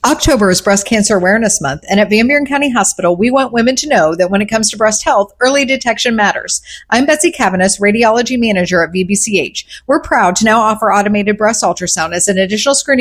October is Breast Cancer Awareness Month, and at Van Buren County Hospital, we want women to know that when it comes to breast health, early detection matters. I'm Betsy Cavanis, Radiology Manager at VBCH. We're proud to now offer automated breast ultrasound as an additional screening